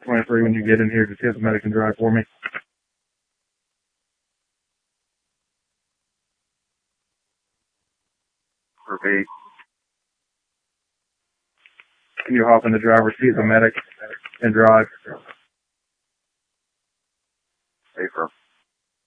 23 when you get in here. Just get the medic and drive for me. Repeat. Can you hop in the driver's seat of the medic and drive? April.